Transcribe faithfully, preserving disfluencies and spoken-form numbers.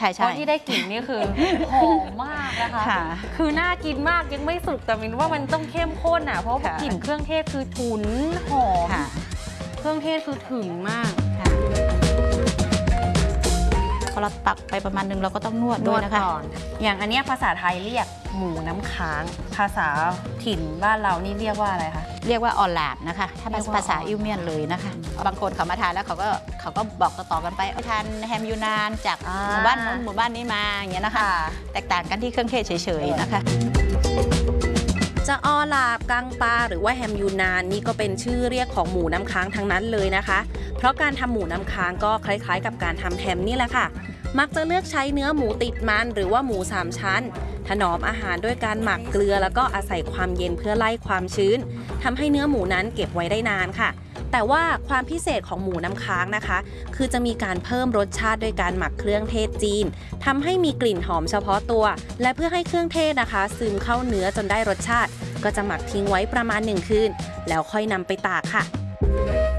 ช่ใช่เพราะที่ได้กลิ่นนี่คือหอมมากนะคะคือน่ากินมากยังไม่สุกแต่มินว่ามันต้องเข้มข้นอ่ะเพราะกลิ่นเครื่องเทศคือฉุนหอมเครื่องเทศคือถึงมากพอเราตักไปประมาณนึงเราก็ต้องนวดด้วยนะคะอย่างอันนี้ภาษาไทยเรียกหมูน้ำค้างภาษาถิ่นบ้านเรานี่เรียกว่าอะไรคะเรียกว่าออลาบนะคะถ้าภาษาอิวเมียนเลยนะคะบางคนเขามาทานแล้วเขาก็เขาก็บอกต่อๆกันไปทานแฮมยูนานจากหมู่บ้านนู้นหมู่บ้านนี้มาอย่างเงี้ยนะคะแตกต่างกันที่เครื่องเทศเฉยๆนะคะจะออลาบกังปาหรือว่าแฮมยูนานนี่ก็เป็นชื่อเรียกของหมูน้ำค้างทั้งนั้นเลยนะคะเพราะการทำหมูน้ำค้างก็คล้ายๆกับการทำแฮมนี่แหละค่ะมักจะเลือกใช้เนื้อหมูติดมันหรือว่าหมูสามชั้นถนอมอาหารด้วยการหมักเกลือแล้วก็อาศัยความเย็นเพื่อไล่ความชื้นทำให้เนื้อหมูนั้นเก็บไว้ได้นานค่ะแต่ว่าความพิเศษของหมูน้ำค้างนะคะคือจะมีการเพิ่มรสชาติด้วยการหมักเครื่องเทศจีนทำให้มีกลิ่นหอมเฉพาะตัวและเพื่อให้เครื่องเทศนะคะซึมเข้าเนื้อจนได้รสชาติก็จะหมักทิ้งไว้ประมาณหนึ่งคืนแล้วค่อยนำไปตากค่ะ